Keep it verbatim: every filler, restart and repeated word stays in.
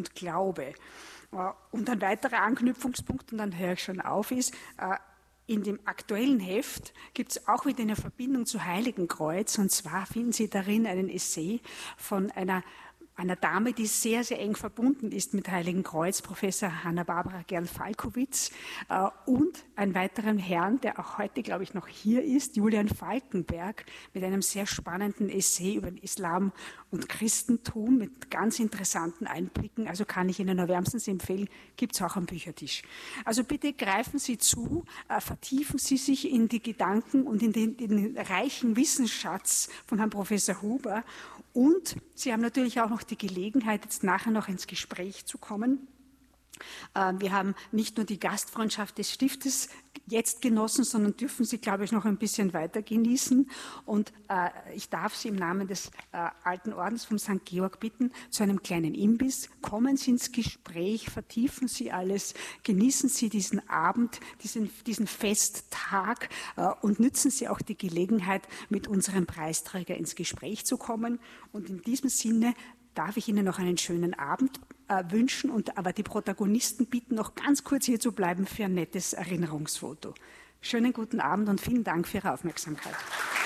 und Glaube. Und ein weiterer Anknüpfungspunkt, und dann höre ich schon auf, ist, in dem aktuellen Heft gibt es auch wieder eine Verbindung zu Heiligenkreuz, und zwar finden Sie darin einen Essay von einer einer Dame, die sehr, sehr eng verbunden ist mit Heiligenkreuz, Professor Hanna-Barbara Gerl-Falkowitz, äh, und einen weiteren Herrn, der auch heute, glaube ich, noch hier ist, Julian Falkenberg, mit einem sehr spannenden Essay über den Islam und Christentum mit ganz interessanten Einblicken. Also kann ich Ihnen nur wärmstens empfehlen, gibt es auch am Büchertisch. Also bitte greifen Sie zu, äh, vertiefen Sie sich in die Gedanken und in den, in den reichen Wissensschatz von Herrn Professor Huber. Und Sie haben natürlich auch noch die Gelegenheit, jetzt nachher noch ins Gespräch zu kommen. Wir haben nicht nur die Gastfreundschaft des Stiftes jetzt genossen, sondern dürfen sie, glaube ich, noch ein bisschen weiter genießen. Und äh, ich darf Sie im Namen des äh, Alten Ordens vom Sankt Georg bitten, zu einem kleinen Imbiss. Kommen Sie ins Gespräch, vertiefen Sie alles, genießen Sie diesen Abend, diesen, diesen Festtag äh, und nützen Sie auch die Gelegenheit, mit unserem Preisträger ins Gespräch zu kommen. Und in diesem Sinne darf ich Ihnen noch einen schönen Abend äh, wünschen, und aber die Protagonisten bitten, noch ganz kurz hier zu bleiben für ein nettes Erinnerungsfoto. Schönen guten Abend und vielen Dank für Ihre Aufmerksamkeit.